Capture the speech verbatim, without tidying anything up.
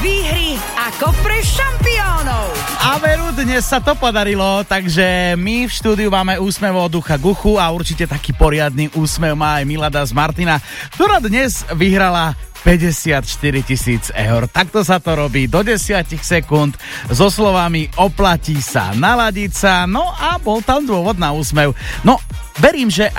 výhry ako pre šampiónov. A veru, dnes sa to podarilo, takže my v štúdiu máme úsmev od ucha k uchu a určite taký poriadny úsmev má aj Milada z Martina, ktorá dnes vyhrala päťdesiatštyri tisíc eur. Takto sa to robí do desať sekúnd so slovami oplatí sa naladiť sa, no a bol tam dôvod na úsmev. No, verím, že